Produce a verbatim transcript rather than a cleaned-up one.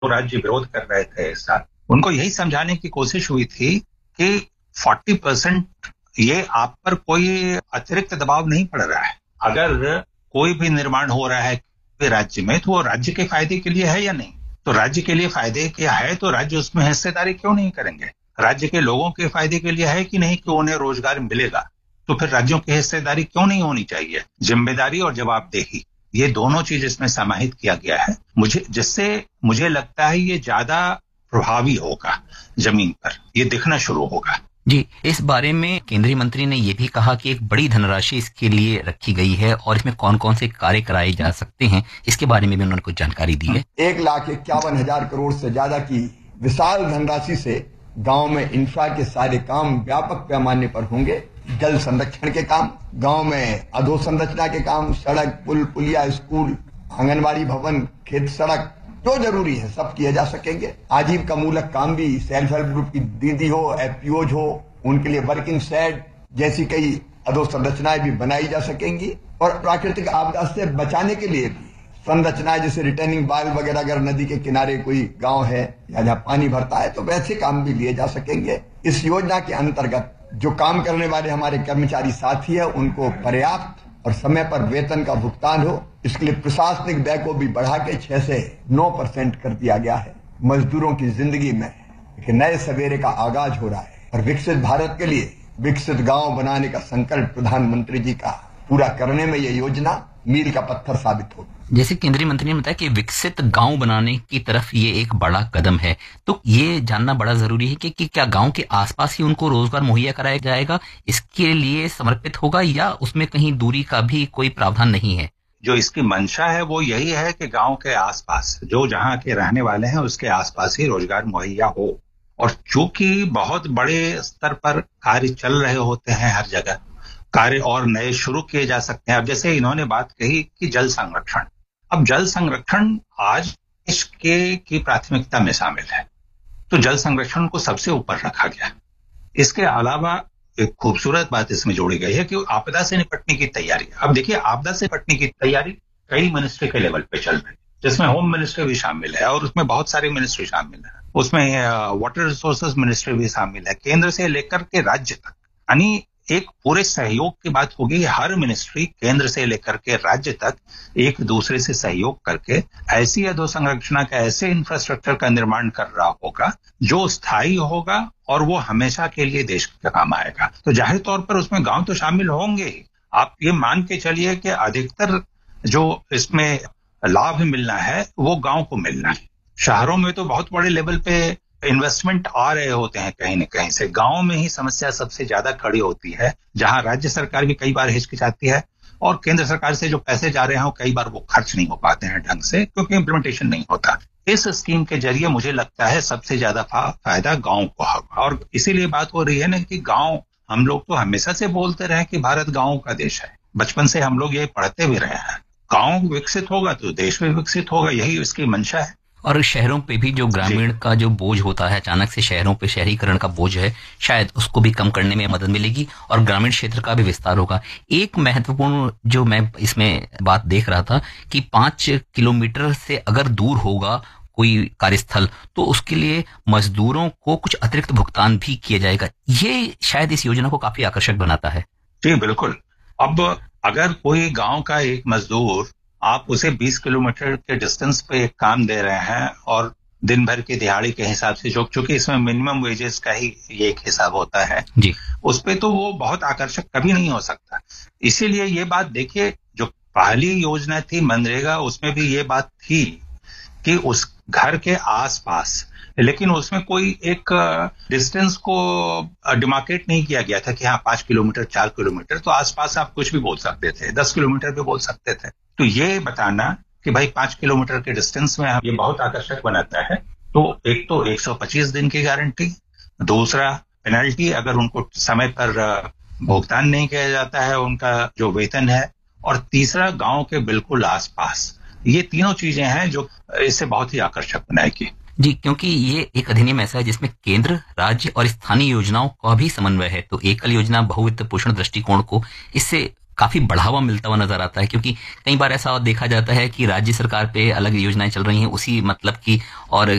राज्य विरोध कर रहे थे इस साल, उनको यही समझाने की कोशिश हुई थी कि चालीस परसेंट ये आप पर कोई अतिरिक्त दबाव नहीं पड़ रहा है। अगर कोई भी निर्माण हो रहा है राज्य में तो वो राज्य के फायदे के लिए है या नहीं? तो राज्य के लिए फायदे क्या है तो राज्य उसमें हिस्सेदारी क्यों नहीं करेंगे? राज्य के लोगों के फायदे के लिए है कि नहीं कि उन्हें रोजगार मिलेगा, तो फिर राज्यों की हिस्सेदारी क्यों नहीं होनी चाहिए? जिम्मेदारी और जवाबदेही, ये दोनों चीज इसमें समाहित किया गया है, मुझे जिससे मुझे लगता है ये ज्यादा प्रभावी होगा, जमीन पर ये दिखना शुरू होगा। जी, इस बारे में केंद्रीय मंत्री ने यह भी कहा कि एक बड़ी धनराशि इसके लिए रखी गई है और इसमें कौन कौन से कार्य कराए जा सकते हैं, इसके बारे में भी उन्होंने कुछ जानकारी दी है। एक लाख इक्यावन हजार करोड़ से ज्यादा की विशाल धनराशि से गांव में इंफ्रा के सारे काम व्यापक पैमाने पर होंगे। जल संरक्षण के काम, गांव में अधोसंरचना के काम, सड़क, पुल, पुलिया, स्कूल, आंगनबाड़ी भवन, खेत सड़क, जो जरूरी है सब किए जा सकेंगे। आजीविका मूलक काम भी, सेल्फ हेल्प ग्रुप की दीदी हो, एफपीओज हो, उनके लिए वर्किंग शेड जैसी कई अधोसंरचनाएं भी बनाई जा सकेंगी। और प्राकृतिक आपदा से बचाने के लिए भी संरचनाएं जैसे रिटर्निंग वाल वगैरह, अगर नदी के किनारे कोई गांव है या जहाँ पानी भरता है तो वैसे काम भी लिए जा सकेंगे। इस योजना के अंतर्गत जो काम करने वाले हमारे कर्मचारी साथी है उनको पर्याप्त और समय पर वेतन का भुगतान हो, इसके लिए प्रशासनिक व्यय को भी बढ़ा के छह से नौ परसेंट कर दिया गया है। मजदूरों की जिंदगी में एक नए सवेरे का आगाज हो रहा है और विकसित भारत के लिए विकसित गांव बनाने का संकल्प प्रधानमंत्री जी का पूरा करने में यह योजना मील का पत्थर साबित होगी। जैसे केंद्रीय मंत्री ने बताया कि विकसित गांव बनाने की तरफ ये एक बड़ा कदम है, तो ये जानना बड़ा जरूरी है कि, कि क्या गांव के आसपास ही उनको रोजगार मुहैया कराया जाएगा, इसके लिए समर्पित होगा या उसमें कहीं दूरी का भी कोई प्रावधान नहीं है? जो इसकी मंशा है वो यही है कि गांव के आसपास जो जहां के रहने वाले हैं उसके आसपास ही रोजगार मुहैया हो। और चूंकि बहुत बड़े स्तर पर कार्य चल रहे होते हैं हर जगह, कार्य और नए शुरू किए जा सकते हैं। अब जैसे इन्होंने बात कही कि जल संरक्षण, अब जल संरक्षण आज देश के की प्राथमिकता में शामिल है, तो जल संरक्षण को सबसे ऊपर रखा गया। इसके अलावा एक खूबसूरत बात इसमें जोड़ी गई है कि आपदा से निपटने की तैयारी। अब देखिए, आपदा से निपटने की तैयारी कई मिनिस्ट्री के लेवल पे चल रही है, जिसमें होम मिनिस्ट्री भी शामिल है और उसमें बहुत सारी मिनिस्ट्री शामिल है, उसमें वाटर रिसोर्सेज मिनिस्ट्री भी शामिल है, केंद्र से लेकर के राज्य तक, यानी एक पूरे सहयोग की बात होगी। हर मिनिस्ट्री केंद्र से लेकर के राज्य तक एक दूसरे से सहयोग करके ऐसी अधोसंरचना का, ऐसे इंफ्रास्ट्रक्चर का निर्माण कर रहा होगा जो स्थायी होगा और वो हमेशा के लिए देश के काम आएगा। तो जाहिर तौर पर उसमें गांव तो शामिल होंगे ही। आप ये मान के चलिए कि अधिकतर जो इसमें लाभ मिलना है वो गांव को मिलना है। शहरों में तो बहुत बड़े लेवल पे इन्वेस्टमेंट आ रहे होते हैं कहीं न कहीं से, गांव में ही समस्या सबसे ज्यादा खड़ी होती है, जहां राज्य सरकार भी कई बार हिचकिचाती है और केंद्र सरकार से जो पैसे जा रहे हैं कई बार वो खर्च नहीं हो पाते हैं ढंग से, क्योंकि इम्प्लीमेंटेशन नहीं होता। इस स्कीम के जरिए मुझे लगता है सबसे ज्यादा फायदा गांव को होगा। और इसीलिए बात हो रही है ना कि गांव, हम लोग तो हमेशा से बोलते रहे कि भारत गांव का देश है, बचपन से हम लोग ये पढ़ते भी रहे हैं। गांव विकसित होगा तो देश भी विकसित होगा, यही इसकी मंशा है। और शहरों पे भी जो ग्रामीण का जो बोझ होता है, अचानक से शहरों पे शहरीकरण का बोझ है, शायद उसको भी कम करने में मदद मिलेगी और ग्रामीण क्षेत्र का भी विस्तार होगा। एक महत्वपूर्ण जो मैं इसमें बात देख रहा था कि पांच किलोमीटर से अगर दूर होगा कोई कार्यस्थल तो उसके लिए मजदूरों को कुछ अतिरिक्त भुगतान भी किया जाएगा। ये शायद इस योजना को काफी आकर्षक बनाता है। जी बिल्कुल। अब अगर कोई गांव का एक मजदूर, आप उसे बीस किलोमीटर के डिस्टेंस पे एक काम दे रहे हैं और दिन भर की दिहाड़ी के हिसाब से, जो चूंकि इसमें मिनिमम वेजेस का ही ये एक हिसाब होता है जी, उस पे तो वो बहुत आकर्षक कभी नहीं हो सकता। इसीलिए ये बात देखिए, जो पहली योजना थी मनरेगा, उसमें भी ये बात थी कि उस घर के आसपास, लेकिन उसमें कोई एक डिस्टेंस को डिमार्केट नहीं किया गया था कि हाँ पांच किलोमीटर चार किलोमीटर, तो आसपास आप कुछ भी बोल सकते थे, दस किलोमीटर भी बोल सकते थे। तो ये बताना कि भाई पांच किलोमीटर के डिस्टेंस में ये बहुत आकर्षक बनाता है। तो एक तो एक सौ पच्चीस दिन की गारंटी, दूसरा पेनल्टी अगर उनको समय पर भुगतान नहीं किया जाता है उनका जो वेतन है, और तीसरा गांव के बिल्कुल आसपास। ये तीनों चीजें हैं जो इसे बहुत ही आकर्षक बनाएगी। जी, क्योंकि ये एक अधिनियम ऐसा है जिसमें केंद्र, राज्य और स्थानीय योजनाओं का भी समन्वय है, तो एकल योजना बहुविध पोषण दृष्टिकोण को इससे काफी बढ़ावा मिलता हुआ नजर आता है, क्योंकि कई बार ऐसा देखा जाता है कि राज्य सरकार पे अलग योजनाएं चल रही हैं उसी मतलब की, और